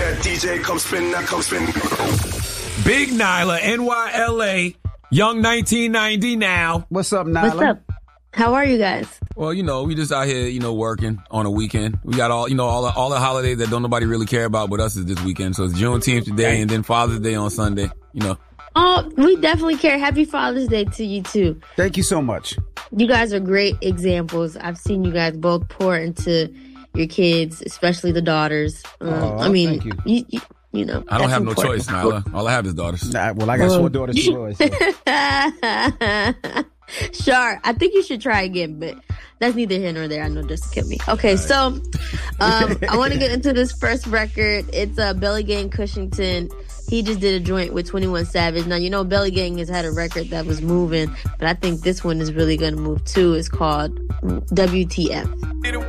Yeah, DJ, come spin that, come spin. Big Nyla, NYLA, young 1990 now. What's up, Nyla? What's up? How are you guys? Well, we just out here, working on a weekend. We got all the holidays that don't nobody really care about, but us is this weekend. So it's Juneteenth today, and then Father's Day on Sunday. Oh, we definitely care. Happy Father's Day to you too. Thank you so much. You guys are great examples. I've seen you guys both pour into your kids, especially the daughters. Thank you. You know, I don't have no important. choice, Nyla. All I have is daughters. I got 4 daughters to boys. So. Sure. I think you should try again, but that's neither here nor there. I know just to kill me. Okay, so I want to get into this first record. It's Belly Gang Cushington. He just did a joint with 21 Savage. Now, Belly Gang has had a record that was moving, but I think this one is really going to move too. It's called WTF.